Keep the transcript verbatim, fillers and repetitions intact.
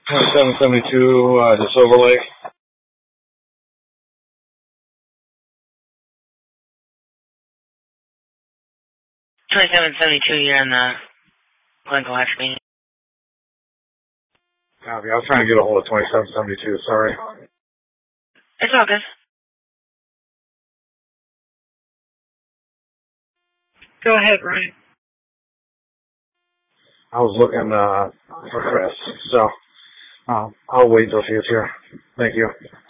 twenty-seven seventy-two, uh, De Silver Lake. twenty-seven seventy-two, you're in the Glencoe High School. Copy. I was trying to get a hold of twenty-seven seventy-two, sorry. It's all good. Go ahead, Ryan. I was looking uh, for Chris, so uh, I'll wait until she gets here. Thank you.